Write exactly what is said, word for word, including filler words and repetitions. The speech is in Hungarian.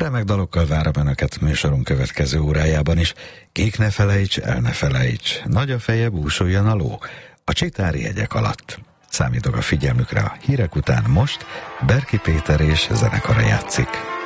Remek dalokkal várom Önöket műsorunk következő órájában is. Kék ne felejts, el ne felejts, nagy a feje, búsuljon a ló, a csitári hegyek alatt. Számítok a figyelmükre a hírek után, most Berki Péter és zenekara játszik.